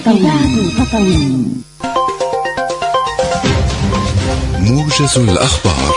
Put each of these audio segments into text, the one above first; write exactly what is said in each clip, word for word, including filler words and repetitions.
إذاعة تطاوين. موجز الأخبار.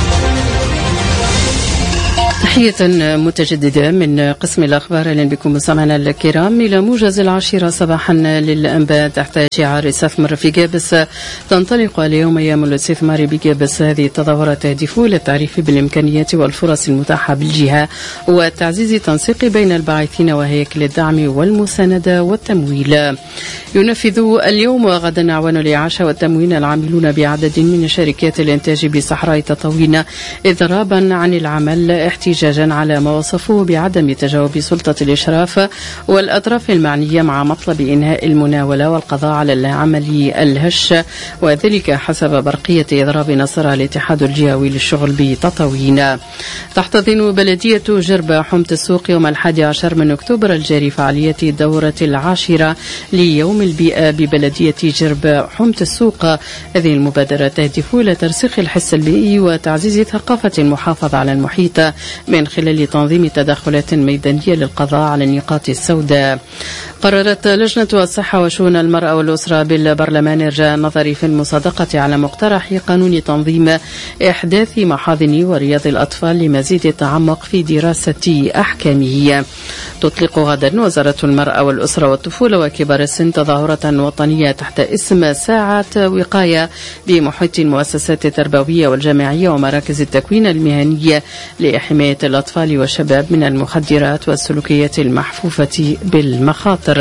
تحية متجددة من قسم الأخبار. أهلا بكم مستمعينا الكرام إلى موجز العاشرة صباحا للأنباء تحت شعار استثمر في جابس. تنطلق اليوم أيام الاستثمار بجابس. هذه التظاهرات تهدف إلى التعريف بالإمكانيات والفرص المتاحة بالجهة وتعزيز التنسيق بين الباعثين وهياكل الدعم والمساندة والتمويل. ينفذ اليوم وغدا أعوان الإعاشة والتموين العاملون بعدد من شركات الإنتاج بصحراء تطاوين إضرابا عن العمل احتجاجا على ما وصفوه بعدم تجاوب سلطة الإشراف والأطراف المعنية مع مطلب إنهاء المناولة والقضاء على العمل الهش، وذلك حسب برقية إضراب نصرها الاتحاد الجهوي للشغل بتطاوين. تحتضن بلدية جربة حومة السوق يوم الحادي عشر من أكتوبر الجاري فعالية الدورة العاشرة ليوم البيئة ببلدية جربة حومة السوق. هذه المبادرة تهدف إلى ترسيخ الحس البيئي وتعزيز ثقافة المحافظة على المحيط من خلال تنظيم تدخلات ميدانية للقضاء على النقاط السوداء. قررت لجنة الصحة وشؤون المرأة والأسرة بالبرلمان إرجاء النظر في المصادقة على مقترح قانون تنظيم إحداث محاضن ورياض الأطفال لمزيد التعمق في دراسة أحكامه. تطلق غدا وزارة المرأة والأسرة والطفولة وكبار السن تظاهرة وطنية تحت اسم ساعة وقاية بمحيط المؤسسات التربوية والجامعية ومراكز التكوين المهنية لحماية الأطفال والشباب من المخدرات والسلوكيات المحفوفة بالمخاطر.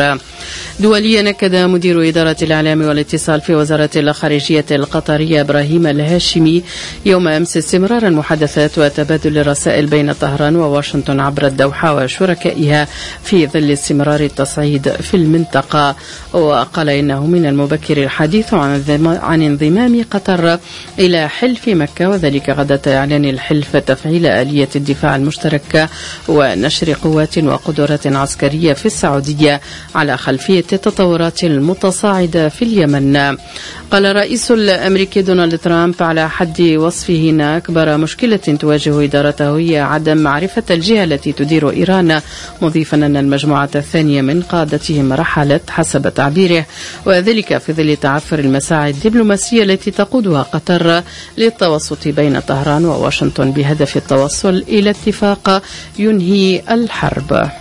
دوليا نكد مدير إدارة الإعلام والاتصال في وزارة الخارجية القطرية إبراهيم الهاشمي يوم أمس استمرار المحادثات وتبادل الرسائل بين طهران وواشنطن عبر الدوحة وشركائها في ظل استمرار التصعيد في المنطقة. وقال إنه من المبكر الحديث عن انضمام قطر إلى حلف مكة، وذلك غدا إعلان الحلف تفعيل آلية الدفاع المشتركة ونشر قوات وقدرات عسكرية في السعودية على خلفية التطورات المتصاعدة في اليمن. قال الرئيس الأمريكي دونالد ترامب على حد وصفه أن أكبر مشكلة تواجه إدارته هي عدم معرفة الجهة التي تدير إيران، مضيفا أن المجموعة الثانية من قادتهم رحلت حسب تعبيره، وذلك في ظل تعثر المساعي الدبلوماسية التي تقودها قطر للتوسط بين طهران وواشنطن بهدف التوصل إلى اتفاق ينهي الحرب.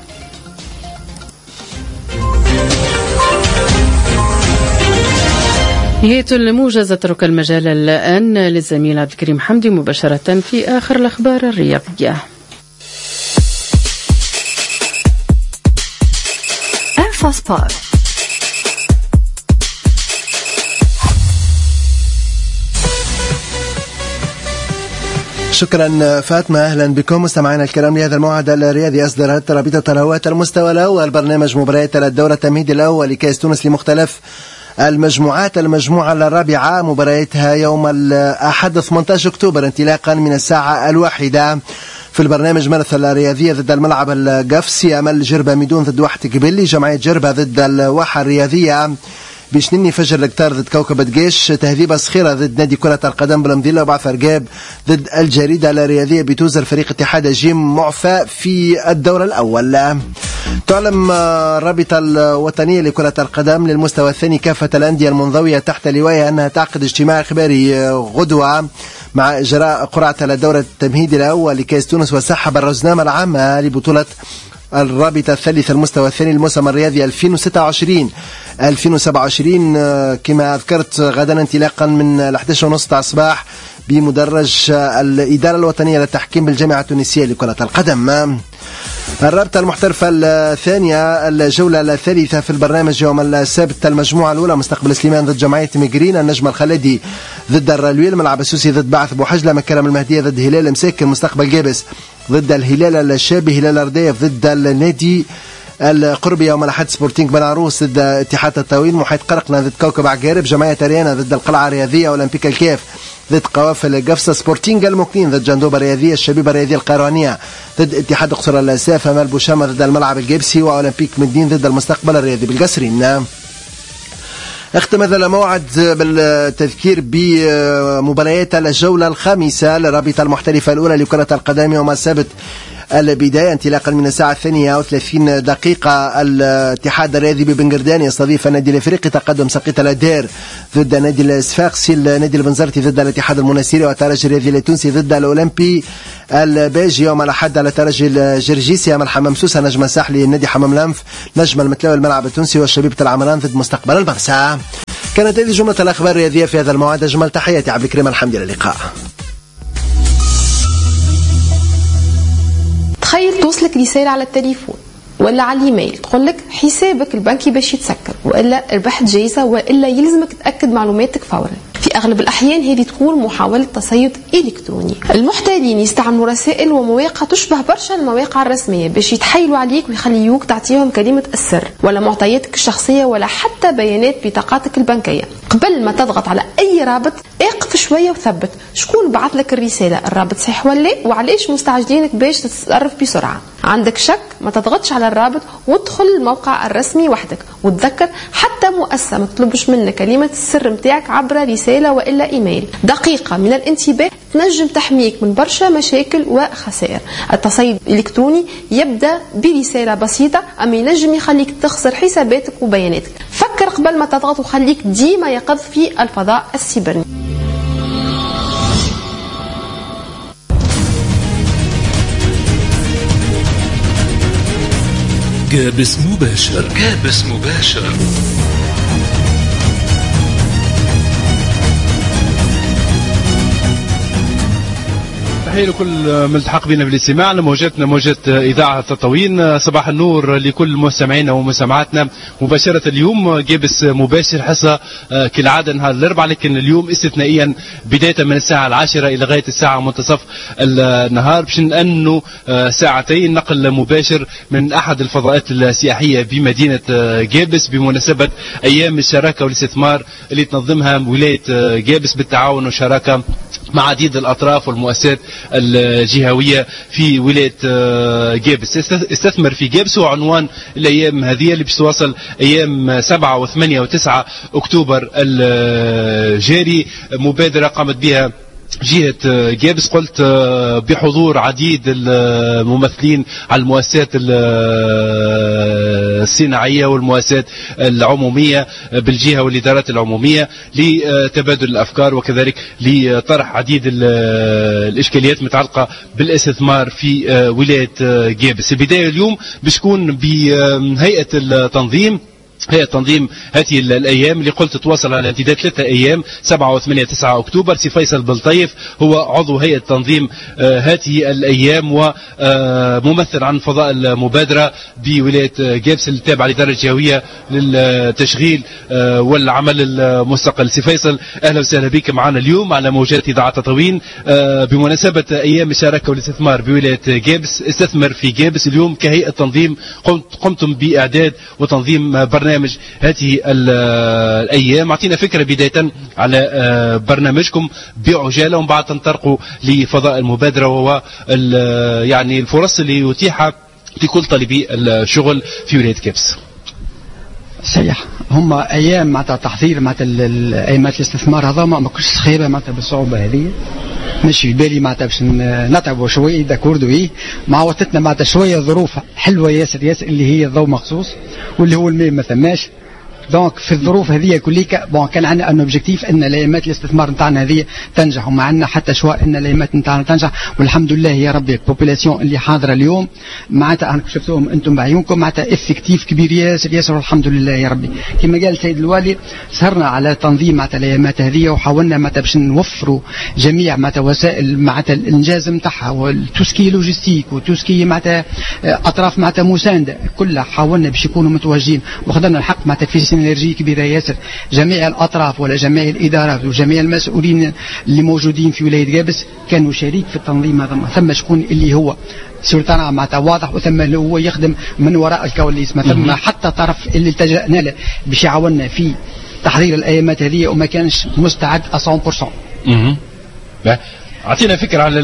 نهاية الموجز. اترك المجال الآن للزميل عبد الكريم حمدي مباشرة في آخر الأخبار الرياضية. انفاسبور. شكرا فاطمة. أهلا بكم مستمعينا الكرام لهذا الموعد الرياضي. أصدرت رابطة الهواة المستوى الأول برنامج مباريات الدورة التمهيدي الأول لكأس تونس لمختلف المجموعات. المجموعة الرابعة مبارياتها يوم الأحد ثمانية عشر أكتوبر انطلاقا من الساعة الواحدة. في البرنامج ماراثون الرياضية ضد الملعب القفصي، أمل جربة ميدون ضد واحد قبلي، جمعية جربة ضد الواحة الرياضية، بشنيني فجر الكتار ضد كوكب الجيش، تهذيبة صخيرة ضد نادي كرة القدم بالمدينة، وبعث رقاب ضد الجريدة الرياضية بتوزر فريق اتحاد جيم معفى في الدور الأول. تعلم الرابطة الوطنية لكرة القدم للمستوى الثاني كافة الأندية المنضوية تحت لوائها أنها تعقد اجتماع إخباري غدوة مع إجراء قرعة الدورة التمهيدي الأول لكأس تونس وسحب الرزنامة العامة لبطولة الرابطة الثالثة المستوى الثاني الموسم الرياضي ألفين وستة وعشرين ألفين وسبعة وعشرين كما ذكرت غدا انطلاقا من الأحد عشر ونصف الصباح بمدرج الإدارة الوطنية للتحكيم بالجامعة التونسية لكرة القدم. الرابطة المحترفة الثانية الجولة الثالثة في البرنامج يوم السبت، المجموعة الأولى مستقبل سليمان ضد جمعية ميغرين، النجم الخلدي ضد الرلويل، ملعب السوسي ضد بعث بوحجلة، مكرم المهدية ضد هلال مساكن، مستقبل جابس ضد الهلال الشابي، هلال أرديف ضد النادي القربي يوم الأحد، سبورتينغ بن عروس ضد اتحاد التطاوين، محيط قرقنة ضد كوكب عقارب، جمعية أريانا ضد القلعة الرياضية، أولمبيك الكيف ضد قوافل قفصة، سبورتينغ المكنين ضد جندوبة الرياضية، الشبيبة الرياضية القيروانية ضد اتحاد قصر الأساف، أمال بوشامة ضد الملعب الجبسي، وأولمبيك مدين ضد المستقبل الرياضي بالقصرين. اختم هذا الموعد بالتذكير بمباريات الجولة الخامسة للرابطة المحترفة الأولى لكرة القدم يوم السبت البداية انطلاقا من الساعة الثانية وثلاثين دقيقة. الاتحاد الرياضي ببنغردان يستضيف النادي الافريقي تقدم سقيط الادير ضد نادي الصفاقسي، النادي البنزرتي ضد الاتحاد المنستيري، والترجي الرياضي التونسي ضد الاولمبي الباجي يوم الاحد على الترجي الجرجيسي. امام حمام سوسه نجم الساحلي النادي حمام الانف، نجم المتلاوي الملعب التونسي، والشبيبة العمران ضد مستقبل البرسا. كانت هذه جملة الاخبار الرياضية في هذا الموعد. اجمل تحياتي عبد الكريم الحمد لله. اللقاء. تخيل توصلك رسالة على التليفون ولا على الايميل تقول لك حسابك البنكي باش يتسكر، والا ربحت جايزة، والا يلزمك تأكد معلوماتك فورا. في اغلب الاحيان هذه تكون محاولة تصيد الكتروني. المحتالين يستعملوا رسائل ومواقع تشبه برشا المواقع الرسمية باش يتحايلوا عليك ويخليوك تعطيهم كلمة السر ولا معطياتك الشخصية ولا حتى بيانات بطاقاتك البنكية. قبل ما تضغط على اي رابط اقف شوية وثبت شكون بعث لك الرسالة، الرابط صحيح ولا، وعليش مستعجلينك باش تتصرف بسرعة. عندك شك ما تضغطش على الرابط وادخل الموقع الرسمي وحدك. وتذكر حتى مؤسسة ما تطلبش منك كلمة السر متاعك عبر رسالة والا ايميل. دقيقة من الانتباه تنجم تحميك من برشا مشاكل وخسائر. التصيد الالكتروني يبدا برسالة بسيطة اما ينجم يخليك تخسر حساباتك وبياناتك. فكر قبل ما تضغط وخليك ديما يقظ في الفضاء السيبرني. كابس مباشر. كابس مباشر. تحية لكل ملتحق بنا بالاستماع لموجاتنا موجة إذاعة تطاوين. صباح النور لكل مستمعينا ومستمعاتنا. مباشرة اليوم جابس مباشر حصة كالعادة نهار الأربعاء، لكن اليوم استثنائيا بداية من الساعة العاشرة إلى غاية الساعة منتصف النهار باش نأنوا ساعتين نقل مباشر من أحد الفضاءات السياحية بمدينة جابس بمناسبة أيام الشراكة والاستثمار اللي تنظمها ولاية جابس بالتعاون والشراكة مع عديد الأطراف والمؤسسات الجهوية في ولاية جابس. استثمر في جابس هو عنوان الأيام هذه اللي بتواصل أيام سبعة وثمانية وتسعة أكتوبر الجاري. مبادرة قامت بها جهة جابس قلت بحضور عديد الممثلين على المؤسسات الصناعية والمؤسسات العمومية بالجهة والإدارات العمومية لتبادل الأفكار وكذلك لطرح عديد الإشكاليات متعلقة بالاستثمار في ولاية جابس. البداية اليوم بتكون بهيئة التنظيم. هي تنظيم هذه الأيام اللي قلت تواصل على امتداد ثلاثة أيام سبعة وثمانية تسعة أكتوبر. سي فيصل بلطيف هو عضو هيئة تنظيم هذه الأيام وممثل عن فضاء المبادرة بولاية جابس التابعة للإدارة الجهوية للتشغيل والعمل المستقل. سي فيصل أهلا وسهلا بك معنا اليوم على موجات إذاعة تطاوين بمناسبة أيام الشراكة والاستثمار بولاية جابس. استثمر في جابس اليوم كهيئة تنظيم قمتم بإعداد وتنظيم برنامج برنامج هذه الأيام. أعطينا فكرة بداية على برنامجكم بعجالة ومن بعد تنطلقوا لفضاء المبادرة وهو يعني الفرص اللي يتيحها لكل طالبي الشغل في ولاية جابس. صحيح، هم أيام معناتها تحضير معناتها أيامات الاستثمار هذا ما كنتش خايبة معناتها بالصعوبة هذه. ماشي بالي معناتها باش نتعبوا شويه داكوردو ايه مع وقتنا معناتها شويه ظروف حلوه ياسر ياسر اللي هي الضوء مخصوص واللي هو الماء ما ثماش. دونك في الظروف هذه كليك بون كان عندنا ان اوبجيكتيف ان الايامات الاستثمار نتاعنا هذه تنجح وما عندنا حتى شواء ان الايامات نتاعنا تنجح والحمد لله يا ربي. البوبولاسيون اللي حاضره اليوم معناتها انكم شفتوهم انتم بعيونكم معناتها افكتيف كبير ياسر ياسر والحمد لله يا ربي. كما قال السيد الوالي سهرنا على تنظيم معناتها الايامات هذه وحاولنا معناتها باش نوفروا جميع معناتها وسائل معناتها الانجاز نتاعها والتوسكي لوجيستيك وتوسكي معناتها اطراف معناتها مسانده كلها حاولنا باش يكونوا متوجهين وخدنا الحق معناتها في سينرجي كبيرة ياسر. جميع الأطراف ولا جميع الإدارات وجميع المسؤولين اللي موجودين في ولاية جابس كانوا شريك في التنظيم هذا. ثم شكون اللي هو سلطان معناتها واضح وثم اللي هو يخدم من وراء الكواليس. ما ثم حتى طرف اللي التجأنا له باش يعاوننا في تحضير الأيامات هذه وما كانش مستعد مية بالمية. اعطينا فكره على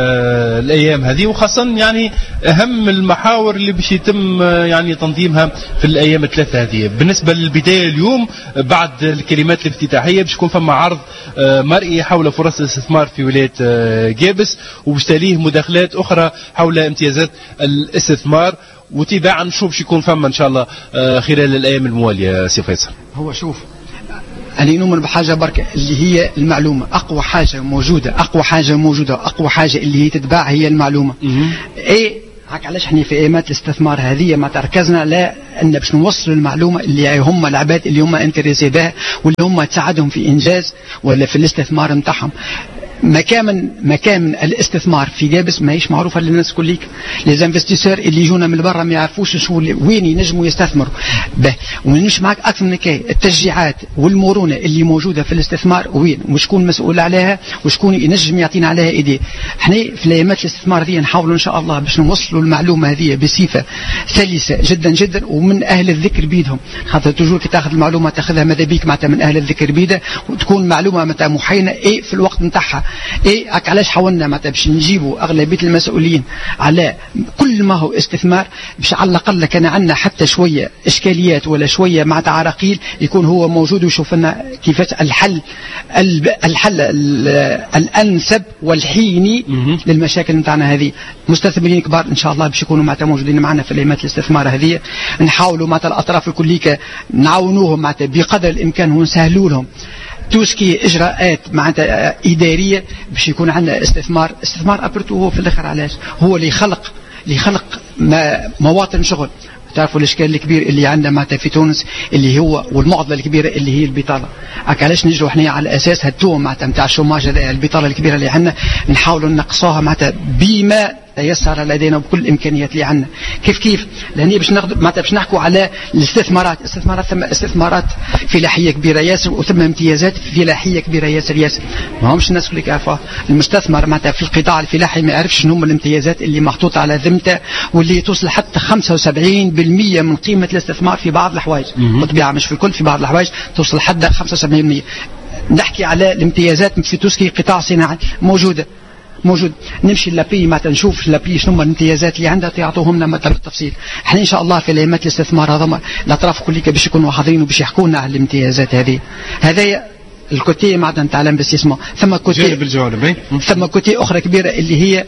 الايام هذه، وخاصه يعني اهم المحاور اللي باش يتم يعني تنظيمها في الايام الثلاثه هذه. بالنسبه للبدايه اليوم بعد الكلمات الافتتاحيه باش يكون فما عرض مرئي حول فرص الاستثمار في ولايه جابس، وباش تليه مداخلات اخرى حول امتيازات الاستثمار، وتباعا شو باش يكون فما ان شاء الله خلال الايام المواليه. سي فيصل، هو شوف أنا نؤمن بحاجة بركة اللي هي المعلومة، أقوى حاجة موجودة أقوى حاجة موجودة أقوى حاجة اللي هي تتباع هي المعلومة. إيه هاك علاش احنا في ايامات الاستثمار هذه ما تركزنا لا ان باش نوصلوا المعلومه اللي هم العباد اللي هم انتريسي بها واللي هم تساعدهم في انجاز ولا في الاستثمار نتاعهم. مكان مكان الاستثمار في جابس ماهيش معروفه للناس كليك. لي انفستيسور اللي يجونا من برا ما يعرفوش شو وين ينجموا يستثمروا به. ونمشي معك اكثر من كي التشجيعات والمرونه اللي موجوده في الاستثمار وين وشكون مسؤول عليها وشكون ينجم يعطينا عليها ايديه. احنا في الايامات الاستثمار هذه نحاولوا ان شاء الله باش نوصلوا المعلومه هذه بصفه سلسه جدا جدا ومن اهل الذكر بيدهم، خاطر توجور كي تاخذ المعلومه تاخذها ماذا بيك معناتها من اهل الذكر بيده وتكون معلومه معناتها محينه ايه في الوقت نتاعها. ايه هاك علاش حاولنا معناتها باش نجيبوا اغلبيه المسؤولين على كل ما هو استثمار باش على الاقل كان عندنا حتى شويه اشكاليات ولا شويه معناتها عراقيل يكون هو موجود ويشوف لنا كيفاش الحل الحل الانسب والحيني للمشاكل نتاعنا هذه. مستثمرين كبار ان شاء الله باش يكونوا معناتها موجودين معنا في الايامات الاستثمار هذه، نحاولوا معناتها الاطراف الكليه نعاونوهم معناتها بقدر الامكان ونسهلوا لهم توسكي اجراءات معناتها اداريه باش يكون عندنا استثمار. استثمار ابرتو هو في الاخر علاش هو اللي يخلق اللي يخلق مواطن شغل. تعرفوا الاشكال الكبير اللي عندنا معناتها في تونس اللي هو والمعضله الكبيره اللي هي البطاله. هكا علاش نجروا احنا على اساس هالتوم معناتها نتاع الشوماج هذا البطاله الكبيره اللي عندنا نحاولوا نقصوها معناتها بما تيسر لدينا بكل الامكانيات اللي عندنا. كيف كيف لان باش ناخذ معناتها باش نحكوا على الاستثمارات. استثمارات ثم استثمارات فلاحيه كبيره ياسر وثم امتيازات فلاحيه كبيره ياسر ياسر. ما همش الناس اللي عارفه المستثمر معناتها في القطاع الفلاحي ما يعرفش شنو هما الامتيازات اللي محطوطه على ذمته واللي توصل حتى خمسة وسبعين بالمئة من قيمه الاستثمار في بعض الحوايج. بالطبيعه مش في الكل، في بعض الحوايج توصل حتى خمسة وسبعين بالمئة. نحكي على الامتيازات في توسكي قطاع صناعي موجوده موجود. نمشي لابي معناتها نشوف لابي شنو هما الامتيازات اللي عندها تعطوهم لنا مثلا بالتفصيل. احنا ان شاء الله في الايامات الاستثمار هذا الاطراف كلها باش يكونوا حاضرين وباش يحكوا لنا على الامتيازات هذه. هذايا الكوتي معناتها نتاع الانفستيسمون. ثم كوتي بالجوانب ثم كوتي اخرى كبيره اللي هي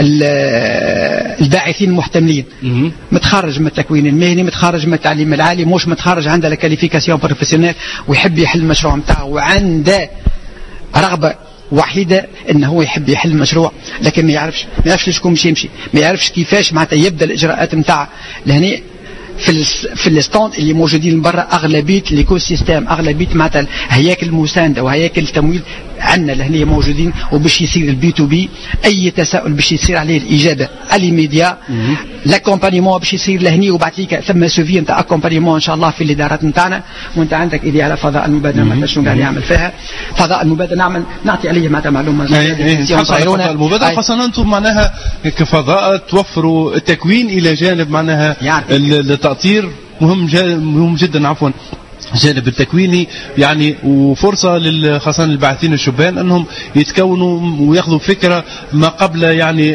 الباعثين المحتملين. متخرج من التكوين المهني، متخرج من التعليم العالي، مش متخرج عنده لا كاليفيكاسيون بروفيسيونيل ويحب يحل المشروع نتاعه وعنده رغبه وحيدة انه هو يحب يحل المشروع لكن ما يعرفش ما يعرفش لشكون باش يمشي، ما يعرفش كيفاش معناتها يبدا الاجراءات نتاعه. لهني في في الستاند اللي موجودين برا اغلبيه الايكو سيستيم اغلبيه معناتها هياكل المسانده وهياكل التمويل عندنا لهني موجودين وباش يصير البي تو بي اي تساؤل باش يصير عليه الاجابه اليميديا. لاكومبانيمون باش يصير لهني وبعد ذيك ثم سوفي نتاع اكومبانيمون ان شاء الله في الادارات نتاعنا. وانت عندك ايدي على فضاء المبادره معناتها شنو قاعد يعمل فيها فضاء المبادره نعمل نعطي عليه معناتها معلومه فضاء المبادره خاصه انتم معناها كفضاء توفروا التكوين الى جانب معناها التأطير مهم مهم جدا عفوا الجانب التكويني يعني وفرصه خاصه للباعثين الشبان انهم يتكونوا وياخذوا فكره ما قبل يعني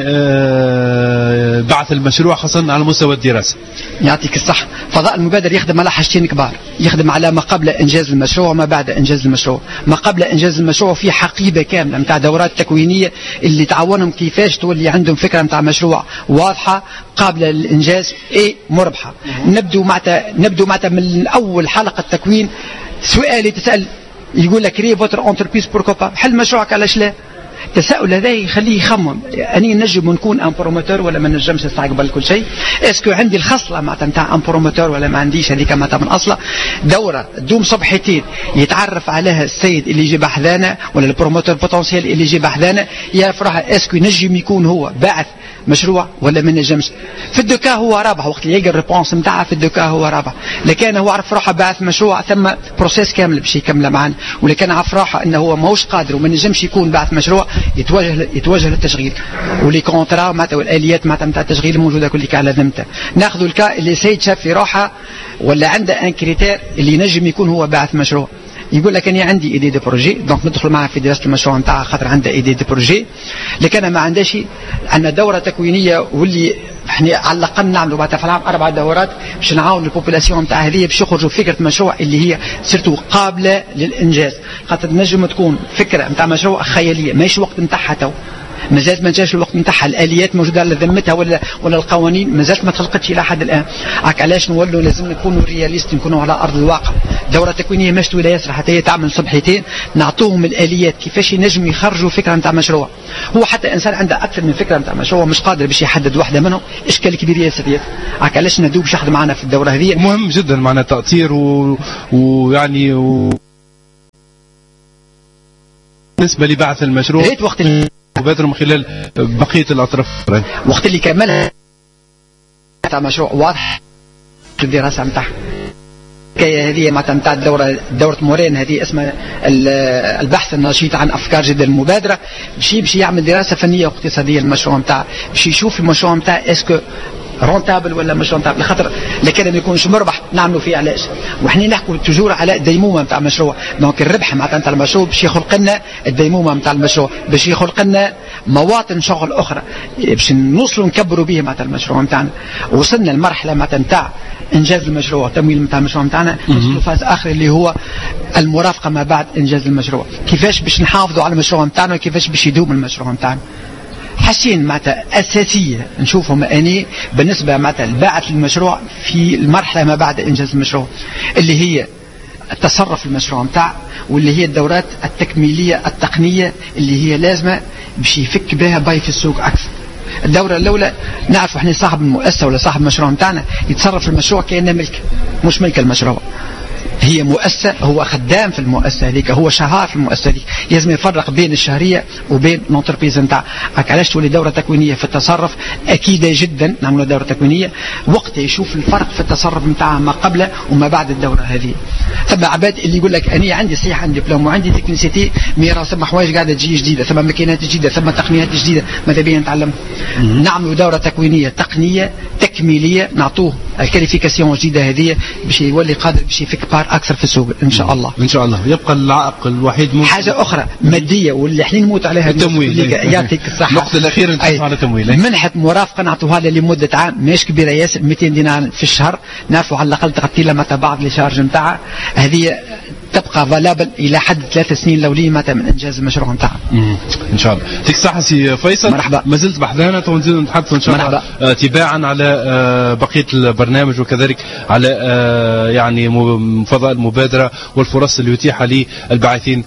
بعث المشروع خاصه على مستوى الدراسه. يعطيك الصح. فضاء المبادر يخدم على حاجتين كبار، يخدم على ما قبل انجاز المشروع وما بعد انجاز المشروع. ما قبل انجاز المشروع في حقيبه كامله نتاع دورات تكوينيه اللي تعاونهم كيفاش تولي عندهم فكره نتاع مشروع واضحه قابله للانجاز اي مربحه. نبدو معناتها نبدو معناتها من اول حلقه تكوين سؤال يتسال يقول لك ري فوتر اونتربريز بوركوبا حل مشروعك علاش لا. التساؤل هذا يخليه يخمم اني نجم نكون ان بروموتور ولا ما نجمش نستقبل كل شيء. اسكو عندي الخصله معناتها نتاع ان بروموتور ولا ما عنديش. هذيك معناتها من اصلها دوره دوم صبحتين يتعرف عليها السيد اللي يجي بحذانا ولا البروموتور بوتنسيال اللي يجي بحذانا يعرف روحه اسكو نجم يكون هو باعث مشروع ولا ما نجمش. في الدوكا هو رابح وقت اللي يلقى الريبونس نتاعها في الدوكا هو رابح. لكن هو عرف روحه باعث مشروع ثم بروسيس كامل باش يكمل معنا. ولكن عرف روحه انه هو ماهوش قادر وما نجمش يكون باعث مشروع يتوجه يتوجه للتشغيل ولي كونترا معناتها والاليات معناتها نتاع التشغيل الموجوده كلها على ذمته. ناخذوا الكا اللي سيد شاف في روحه ولا عنده ان كريتير اللي نجم يكون هو باعث مشروع. يقول لك أنا عندي إيدي دي بروجي، دونك ندخل معها في دراسة المشروع نتاعها خاطر عندها إيدي دي بروجي، لكن أنا ما عندهاش عندنا دورة تكوينية واللي احنا على الأقل نعملوا بعد في العام أربع دورات باش نعاون البوبولاسيون نتاع هذه باش يخرجوا فكرة مشروع اللي هي سيرتو قابلة للإنجاز، خاطر نجم تكون فكرة نتاع مشروع خيالية ماهيش وقت نتاعها تو، مازالت ما جاش الوقت نتاعها، الاليات موجوده على ذمتها ولا ولا القوانين مازالت ما تخلقتش الى حد الان. هاك علاش نولوا لازم نكونوا رياليست، نكونوا على ارض الواقع. دوره تكوينيه مش طويله ياسر حتى هي تعمل صبحتين، نعطوهم الاليات كيفاش ينجموا يخرجوا فكره نتاع مشروع. هو حتى انسان عنده اكثر من فكره نتاع مشروع مش قادر باش يحدد واحده منهم، اشكال كبير ياسر. هاك علاش ندوب باش يحضر معنا في الدوره هذه. مهم جدا معنا تاطير ويعني و... بالنسبه لبعث المشروع ريت وقت مبادرة من خلال بقية الأطراف. وقت اللي كملها تاع مشروع واضح الدراسة نتاعها. الحكاية هذه معناتها نتاع الدورة دورة مورين هذه اسمها البحث النشيط عن أفكار جديدة المبادرة، باش باش يعمل دراسة فنية واقتصادية للمشروع نتاعه، باش يشوف المشروع نتاعه اسكو رونتابل ولا مش رونتابل، خاطر لكن ما يكونش مربح نعملوا فيه علاش. وحنا نحكوا توجور على الديمومه نتاع المشروع، دونك الربح معناتها نتاع المشروع باش يخلق لنا الديمومه نتاع المشروع، باش يخلق لنا مواطن شغل اخرى باش نوصلوا نكبروا به معناتها المشروع نتاعنا. وصلنا لمرحله معناتها نتاع انجاز المشروع، تمويل نتاع المشروع نتاعنا، نوصلوا فاز اخر اللي هو المرافقه ما بعد انجاز المشروع، كيفاش باش نحافظوا على المشروع نتاعنا وكيفاش باش يدوم المشروع نتاعنا. حاجتين معناتها اساسيه نشوفهم اني بالنسبه معناتها لباعث المشروع في المرحله ما بعد انجاز المشروع، اللي هي التصرف المشروع نتاع، واللي هي الدورات التكميليه التقنيه اللي هي لازمه باش يفك بها باي في السوق اكثر. الدوره الاولى نعرف احنا صاحب المؤسسه ولا صاحب المشروع نتاعنا يتصرف في المشروع كانه ملك، مش ملك المشروع، هي مؤسسة، هو خدام في المؤسسة هذيك، هو شهار في المؤسسة هذيك، لازم يفرق بين الشهرية وبين الانتربريز نتاع. علاش تولي دورة تكوينية في التصرف أكيدة جدا، نعملوا دورة تكوينية وقت يشوف الفرق في التصرف نتاعها ما قبل وما بعد الدورة هذه. ثم عباد اللي يقول لك أنا عندي صحيح عندي دبلوم وعندي تكنيسيتي، مي راه ثم حوايج قاعدة تجي جديدة، ثم ماكينات جديدة، ثم تقنيات جديدة، ماذا بينا نتعلم. نعملوا دورة تكوينية تقنية تكميلية، نعطوه الكاليفيكاسيون الجديدة هذه باش يولي قادر باش يفك بار أكثر في السوق ان شاء الله. ان شاء الله. يبقى العائق الوحيد ممكن حاجه اخرى ماديه واللي احنا نموت عليها، التمويل. يعطيك الصحه. النقطه الاخيره نتكلم على التمويل. منحه مرافقه نعطوها لها لمده عام، ماهيش كبيره ياسر، مئتين دينار في الشهر، نعرفوا على الاقل تغطي لها متى بعض لي شارج نتاعها، هذه تبقى فالابل الى حد ثلاث سنين الاوليه متى من انجاز المشروع نتاعها. ان شاء الله. يعطيك الصحه سي فيصل. مرحبا. ما زلت بحثنا ونزيدوا نتحدثوا ان شاء الله آه تباعا على آه بقيه البرنامج وكذلك على آه يعني فضاء المبادره والفرص اللي يتيحها للباعثين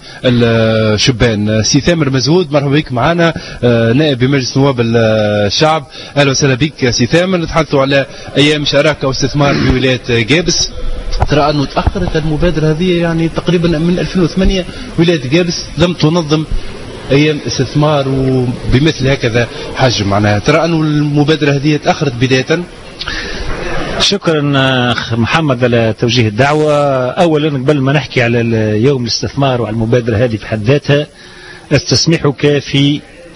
الشبان. سي ثامر مزهود، مرحبا بك معنا، آه نائب بمجلس نواب الشعب. اهلا وسهلا بك سي ثامر. نتحدثوا على ايام شراكه واستثمار في ولايه جابس. ترى أنه تأخرت المبادرة هذه يعني تقريبا من ألفين وثمانية ولاية جابس لم تنظم أيام استثمار وبمثل هكذا حجم، معناها ترى أنه المبادرة هذه تأخرت بداية. شكرا أخ محمد على توجيه الدعوة. أولا قبل ما نحكي على يوم الاستثمار وعلى المبادرة هذه في حد ذاتها، استسمحك في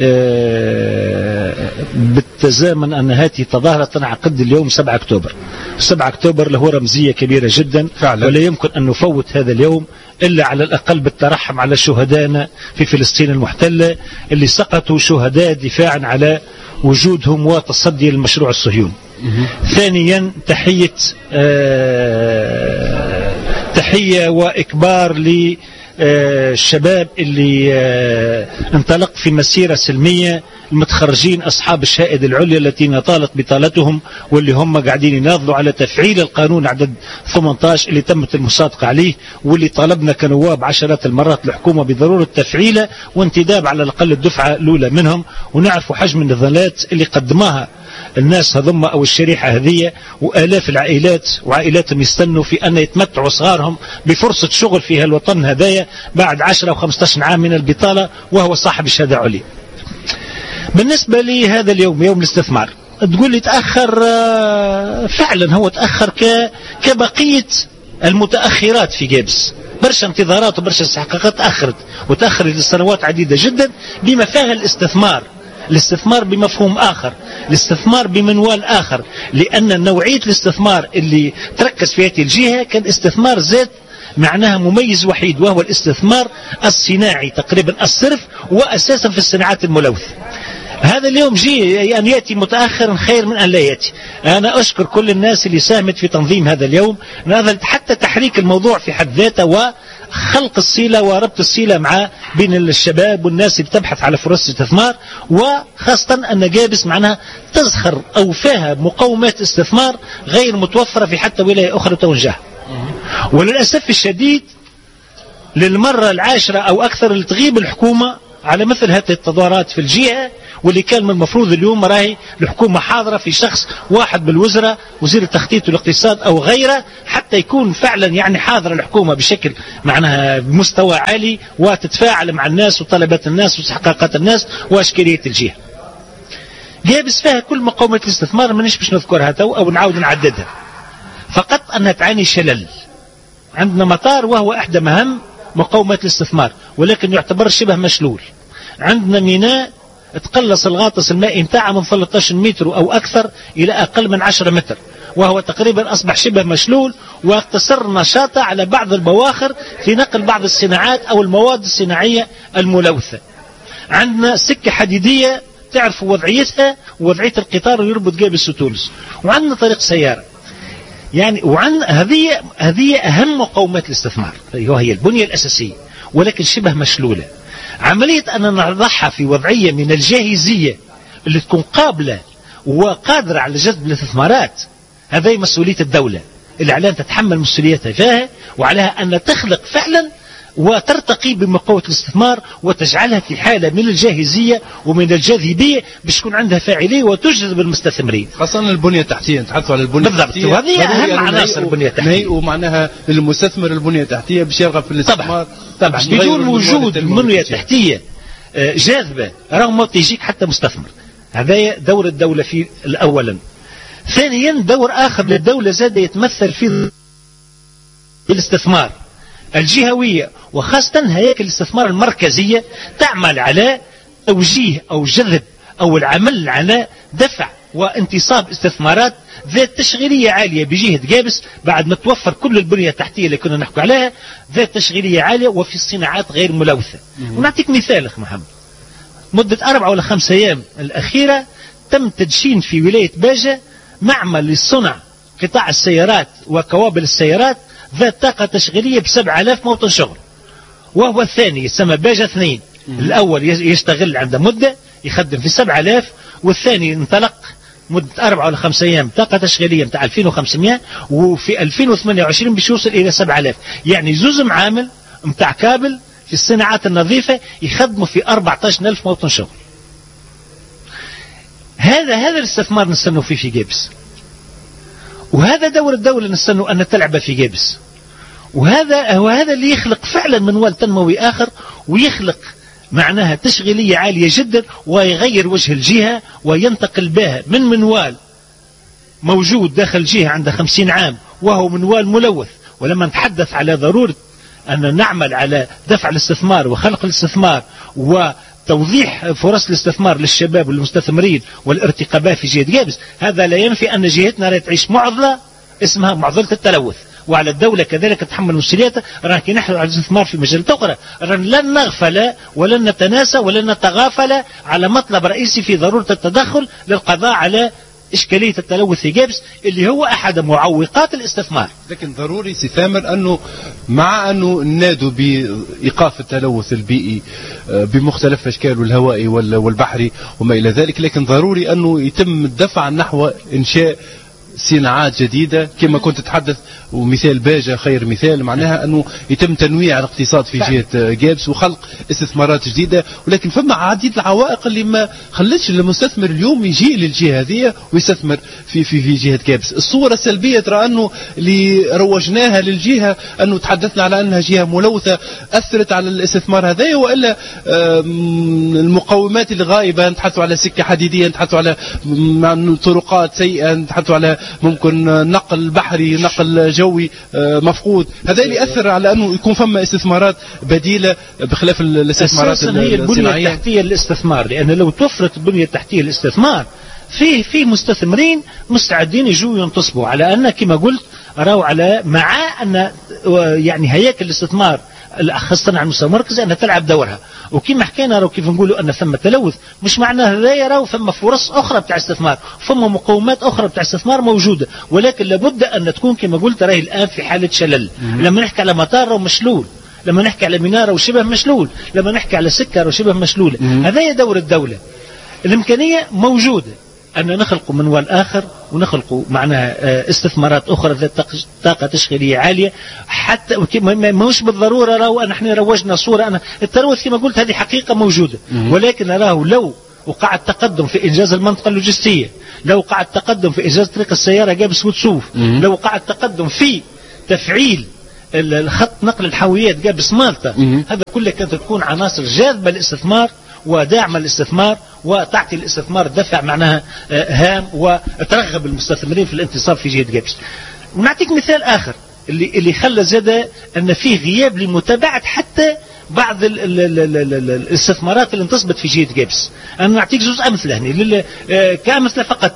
بالتزامن أن هذه تظاهرة تنعقد اليوم سبعة أكتوبر. سبعة أكتوبر له رمزية كبيرة جدا فعلا. ولا يمكن أن نفوت هذا اليوم إلا على الأقل بالترحم على شهدائنا في فلسطين المحتلة اللي سقطوا شهداء دفاعا على وجودهم وتصدي للمشروع الصهيوني. ثانيا تحية آه تحية وإكبار ل الشباب اللي انطلق في مسيرة سلمية، المتخرجين أصحاب الشهادة العليا التي نطالت بطالتهم، واللي هم قاعدين يناضلوا على تفعيل القانون عدد ثمانية عشر اللي تمت المصادقة عليه، واللي طالبنا كنواب عشرات المرات الحكومة بضرورة تفعيله وانتداب على الأقل الدفعة الأولى منهم، ونعرفوا حجم النضالات اللي قدمها الناس هذم أو الشريحة هذه، وآلاف العائلات وعائلاتهم يستنوا في أن يتمتعوا صغارهم بفرصة شغل في هالوطن هذايا بعد عشرة أو خمسة عشر عام من البطالة وهو صاحب الشهادة عليا. بالنسبة لي هذا اليوم يوم الاستثمار، تقول لي تأخر، فعلا هو تأخر كبقية المتأخرات في جابس، برشا انتظارات وبرشا استحقاقات تأخرت وتأخرت لسنوات عديدة جدا بما فيها الاستثمار. الاستثمار بمفهوم آخر، الاستثمار بمنوال آخر، لأن نوعية الاستثمار اللي تركز في هذه الجهة كان استثمار زاد معناها مميز وحيد، وهو الاستثمار الصناعي تقريبا الصرف، وأساسا في الصناعات الملوثة. هذا اليوم جي أن يأتي متأخرا خير من أن لا يأتي. أنا أشكر كل الناس اللي ساهمت في تنظيم هذا اليوم، حتى تحريك الموضوع في حد ذاته وخلق الصلة وربط الصلة مع بين الشباب والناس اللي تبحث على فرص استثمار، وخاصة أن جابس معناها تزخر أو فيها مقومات استثمار غير متوفرة في حتى ولاية أخرى توجهها. وللأسف الشديد للمرة العاشرة أو أكثر اللي تغيب الحكومة على مثل هذه التظاهرات في الجهة، واللي كان من المفروض اليوم راهي الحكومة حاضرة في شخص واحد بالوزراء، وزير التخطيط والاقتصاد أو غيره، حتى يكون فعلا يعني حاضرة الحكومة بشكل معناها بمستوى عالي، وتتفاعل مع الناس وطلبات الناس واستحقاقات الناس وأشكالية الجهة. جابس فيها كل مقومات الاستثمار، مانيش باش نذكرها تو أو نعاود نعددها، فقط أنها تعاني شلل. عندنا مطار وهو إحدى مهام مقومات الاستثمار، ولكن يعتبر شبه مشلول. عندنا ميناء تقلص الغاطس المائي نتاعها من ثلاثة عشر متر أو أكثر إلى أقل من عشرة متر، وهو تقريبا أصبح شبه مشلول، واقتصر نشاطه على بعض البواخر في نقل بعض الصناعات أو المواد الصناعية الملوثة. عندنا سكة حديدية تعرفوا وضعيتها ووضعية القطار يربط جابس وتونس، وعندنا طريق سيارة يعني، وعن هذه هذه أهم مقومات الاستثمار، هي البنية الأساسية، ولكن شبه مشلولة. عملية أن نضعها في وضعية من الجاهزية اللي تكون قابلة وقادرة على جذب الاستثمارات، هذه مسؤولية الدولة اللي عليها تتحمل مسؤوليتها فيها، وعليها أن تخلق فعلا وترتقي بمقومة الاستثمار وتجعلها في حالة من الجاهزية ومن الجاذبية باش تكون عندها فاعلية وتجذب المستثمرين، خاصة البنية التحتية. نتحدثوا على البنية التحتية بالضبط، وهذه أهم عناصر البنية التحتية، ومعناها للمستثمر البنية التحتية باش يرغب في الاستثمار. طبعا, طبعا بدون وجود بنية تحتية جاذبة رغم ما تيجيك حتى مستثمر. هذا دور الدولة في الأولا. ثانيا دور آخر للدولة زاد يتمثل في الاستثمار الجهوية، وخاصة هياكل الاستثمار المركزية تعمل على توجيه أو جذب أو العمل على دفع وانتصاب استثمارات ذات تشغيلية عالية بجهة جابس، بعد ما توفر كل البنية التحتية اللي كنا نحكي عليها، ذات تشغيلية عالية وفي الصناعات غير ملوثة. ونعطيك مثال أخ محمد، مدة أربع ولا خمس أيام الأخيرة تم تدشين في ولاية باجة معمل للصنع قطاع السيارات وكوابل السيارات ذات طاقة تشغيلية بسبع آلاف موطن شغل، وهو الثاني يسمى باجة اثنين. الأول يشتغل عنده مدة يخدم في سبع آلاف، والثاني انطلق مدة أربع ولا خمس أيام طاقة تشغيلية متاع ألفين وخمسمائة، وفي ألفين وثمانية وعشرين باش يوصل إلى سبع آلاف. يعني زوز معامل متاع كابل في الصناعات النظيفة يخدموا في أربعة عشر ألف موطن شغل. هذا هذا الاستثمار نستنوا فيه في جابس، وهذا دور الدولة نستنوا أن تلعب في جابس، وهذا وهذا اللي يخلق فعلا منوال تنموي آخر، ويخلق معناها تشغيلية عالية جدا، ويغير وجه الجهة وينتقل بها من منوال موجود داخل الجهة عنده خمسين عام وهو منوال ملوث. ولما نتحدث على ضرورة أن نعمل على دفع الاستثمار وخلق الاستثمار وتوضيح فرص الاستثمار للشباب والمستثمرين والارتقاء بها في جهة جابس، هذا لا ينفي أن جهتنا لا تعيش معضلة اسمها معضلة التلوث، وعلى الدولة كذلك تتحمل مسؤوليتها. راكي نحن على الاستثمار في مجالات أخرى، لن نغفل ولن نتناسى ولن نتغافل على مطلب رئيسي في ضرورة التدخل للقضاء على إشكالية التلوث في جابس اللي هو أحد معوقات الاستثمار. لكن ضروري سي ثامر أنه مع أنه نادوا بإيقاف التلوث البيئي بمختلف أشكاله الهوائي والبحري وما إلى ذلك، لكن ضروري أنه يتم الدفع نحو إنشاء صناعات جديدة كما كنت تتحدث، ومثال باجة خير مثال، معناها أنه يتم تنويع الاقتصاد في جهة جابس وخلق استثمارات جديدة. ولكن فما عديد العوائق اللي ما خلتش المستثمر اليوم يجي للجهة هذه ويستثمر في في في جهة جابس. الصورة السلبية ترى أنه اللي روجناها للجهة أنه تحدثنا على أنها جهة ملوثة أثرت على الاستثمار هذا، وإلا المقومات اللي غائبة، نتحدثوا على سكة حديدية، نتحدثوا على طرقات سيئة، نتحدثوا على ممكن نقل بحري، نقل جوي مفقود. هذا اللي يأثر على أنه يكون فما استثمارات بديلة بخلاف الاستثمارات الصناعية. هي البنية التحتية للاستثمار، لأن لو توفرت البنية التحتية للاستثمار فيه فيه مستثمرين مستعدين يجوا ينتصبوا على أن كما قلت راوا على مع أن يعني هياكل الاستثمار خاصة على المستوى المركزي أنها تلعب دورها. وكما حكينا راو كيف نقولوا أن ثم تلوث مش معناه هذا، راو ثم فرص أخرى بتاع استثمار، ثم مقومات أخرى بتاع استثمار موجودة، ولكن لابد أن تكون كما قلت راهي الآن في حالة شلل. لما نحكي على مطار راهو مشلول، لما نحكي على منارة وشبه مشلول، لما نحكي على سكر وشبه مشلولة. هذا دور الدولة. الإمكانية موجودة أن نخلق منوال آخر ونخلق معناها استثمارات أخرى ذات طاقة تشغيلية عالية، حتى مش بالضرورة راهو أن احنا روجنا صورة أنا التلوث كما قلت هذه حقيقة موجودة، ولكن راهو لو وقع التقدم في إنجاز المنطقة اللوجستية، لو وقع التقدم في إنجاز طريق السيارة جابس وتسوف، لو وقع التقدم في تفعيل الخط نقل الحاويات جابس مالطا، هذا كله كانت تكون عناصر جاذبة للاستثمار وداعم الاستثمار وتعطي الاستثمار دفع معناها هام وترغب المستثمرين في الانتصاب في جهة جابس. ونعطيك مثال آخر اللي اللي خلى زاد أن فيه غياب لمتابعة حتى بعض ال ال ال ال ال الاستثمارات اللي انتصبت في جهة جابس. أنا نعطيك زوز أمثلة هنا كأمثلة فقط.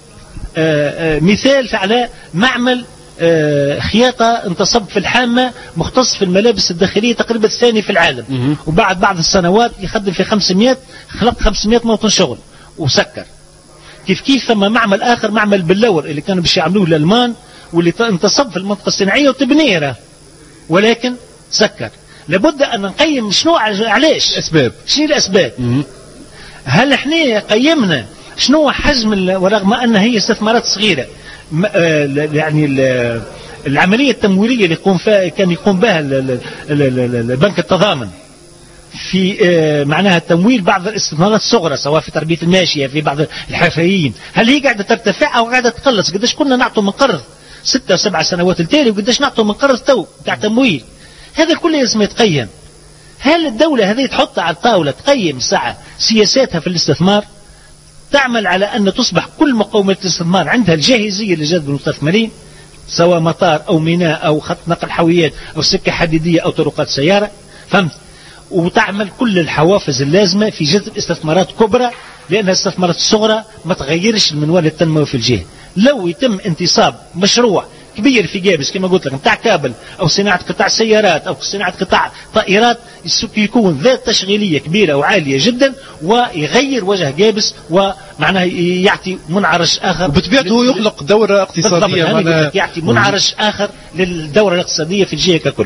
مثال على معمل خياطة انتصب في الحامة مختص في الملابس الداخلية تقريبا الثاني في العالم، وبعد بعض السنوات يخدم في خمسمائة خلق خمسمائة موطن شغل وسكر. كيف كيف ثم معمل آخر معمل باللور اللي كانوا باش يعملوه الألمان واللي انتصب في المنطقة الصناعية وتبنيره ولكن سكر. لابد أن نقيم شنو علاش أسباب، شنو الأسباب. هل احنا قيمنا شنو حجم ورغم أن هي استثمارات صغيرة يعني العملية التمويلية اللي يقوم فيها كان يقوم بها البنك التضامن في معناها تمويل بعض الاستثمارات الصغرى سواء في تربية الماشية في بعض الحرفيين، هل هي قاعدة ترتفع أو قاعدة تقلص؟ قديش كنا نعطوا من قرض ستة وسبع سنوات التالي وقديش نعطوا من قرض تو بتاع تمويل؟ هذا كله لازم يتقيم. هل الدولة هذه تحط على الطاولة تقيم ساعة سياساتها في الاستثمار، تعمل على أن تصبح كل مقومات الاستثمار عندها الجاهزية لجذب المستثمرين سواء مطار أو ميناء أو خط نقل حاويات أو سكة حديدية أو طرقات سيارة، فهمت؟ وتعمل كل الحوافز اللازمة في جذب استثمارات كبرى، لأن الاستثمارات الصغرى ما تغيرش المنوال التنموي في الجهة. لو يتم انتصاب مشروع كبير في جابس كما قلت لك نتاع كابل او صناعه قطع سيارات او صناعه قطع طائرات يكون ذات تشغيليه كبيره وعاليه جدا ويغير وجه جابس ومعناه يعطي منعرج اخر وبطبيعته يخلق دوره اقتصاديه معناها يعطي منعرج اخر للدوره الاقتصاديه في الجهه ككل.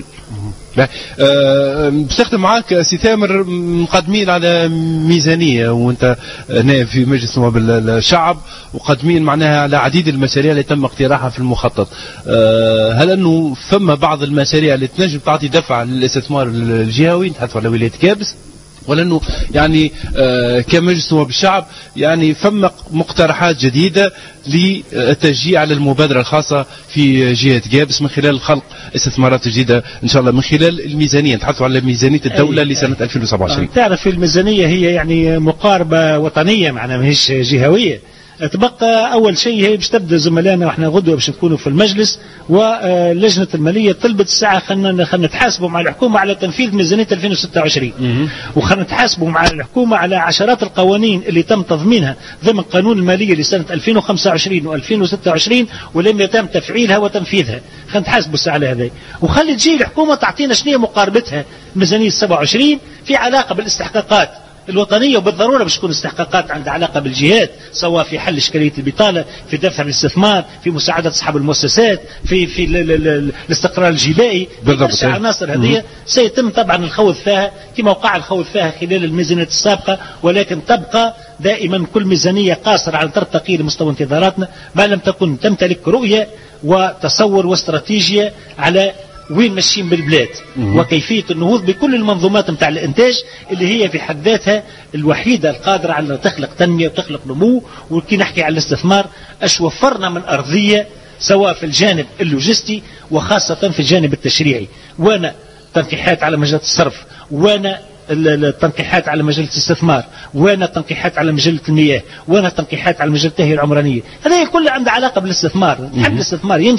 أه بستخدم معاك سي تامر مقدمين على ميزانية وانت هنا في مجلس نواب الشعب وقدمين معناها على عديد المشاريع اللي تم اقتراحها في المخطط. أه هل انه ثم بعض المشاريع اللي تنجم تعطي دفع للاستثمار الجهوي نتحدث على ولاية كابس، ولا انه يعني آه كمجلس نواب الشعب يعني فما مقترحات جديده للتشجيع على المبادره الخاصه في جهه جابس من خلال خلق استثمارات جديده ان شاء الله من خلال الميزانيه، نتحدثوا على ميزانيه الدوله لسنه ألفين وسبعة وعشرين. تعرف الميزانيه هي يعني مقاربه وطنيه معناها ماهيش جهويه. تبقى أول شيء هي باش تبدأ زملائنا وإحنا غدوة باش نكونوا في المجلس ولجنة المالية طلبت الساعة خلنا خلنا نتحاسبوا مع الحكومة على تنفيذ ميزانية ألفين وستة وعشرين وخلنا نتحاسبوا مع الحكومة على عشرات القوانين اللي تم تضمينها ضمن قانون المالية لسنة ألفين وخمسة وعشرين وألفين وستة وعشرين ولم يتم تفعيلها وتنفيذها. خلنا نتحاسبوا الساعة على هذا وخلي تجي الحكومة تعطينا شنو مقاربتها ميزانية سبعة وعشرين في علاقة بالاستحقاقات الوطنية، وبالضرورة باش تكون استحقاقات عندها علاقة بالجهات سواء في حل إشكالية البطالة، في دفع الاستثمار، في مساعدة أصحاب المؤسسات، في في الاستقرار الجبائي، بالضبط. العناصر هذه سيتم طبعا الخوض فيها كما وقع الخوض فيها خلال الميزانية السابقة، ولكن تبقى دائما كل ميزانية قاصرة على ترتقي لمستوى انتظاراتنا ما لم تكن تمتلك رؤية وتصور واستراتيجية على وين ماشيين بالبلاد وكيفية النهوض بكل المنظومات متاع الانتاج اللي هي في حد ذاتها الوحيدة القادرة على تخلق تنمية وتخلق نمو. وكي نحكي على الاستثمار اش وفرنا من أرضية سواء في الجانب اللوجستي وخاصة في الجانب التشريعي، وانا تنقيحات على مجال الصرف، وانا التنقيحات على مجال الاستثمار، وانا التنقيحات على مجال المياه، وانا التنقيحات على مجال التهيئة العمرانية. هذه كلها عندها علاقة بالاستثمار. حل الاستثمار يمشي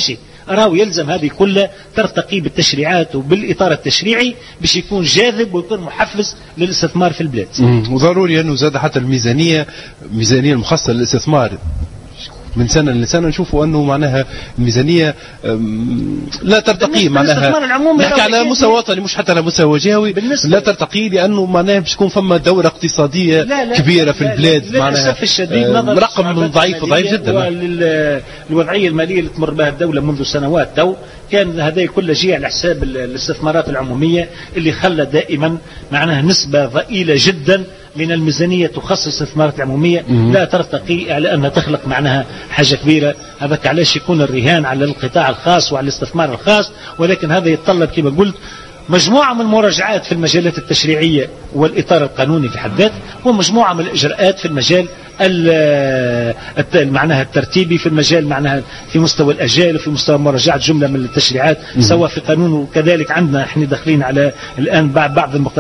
راهو يلزم هذه كلها ترتقي بالتشريعات وبالإطار التشريعي باش يكون جاذب ويكون محفز للاستثمار في البلاد. وضروري أنه زاد حتى الميزانية الميزانية المخصصة للاستثمار من سنة لسنة نشوفوا أنه معناها الميزانية لا ترتقي، معناها نحكي على مستوى وطني مش حتى على مستوى جهوي، لا ترتقي لأنه معناها باش تكون فما دورة اقتصادية لا لا كبيرة في البلاد، معناها رقم ضعيف ضعيف جدا. والوضعية المالية اللي تمر بها الدولة منذ سنوات تو كان هذا كله جي على حساب الاستثمارات العمومية اللي خلى دائما معناها نسبة ضئيلة جدا من الميزانية تخصص الاستثمارات العمومية لا ترتقي على أنها تخلق معناها حاجة كبيرة. هذاك علاش يكون الرهان على القطاع الخاص وعلى الاستثمار الخاص، ولكن هذا يتطلب كما قلت مجموعة من المراجعات في المجالات التشريعية والإطار القانوني في حد ذاته، ومجموعة من الإجراءات في المجال معناها الترتيبي، في المجال معناها في مستوى الأجال وفي مستوى مراجعة جملة من التشريعات سواء في قانون، وكذلك عندنا احنا داخلين على الآن بعض بعض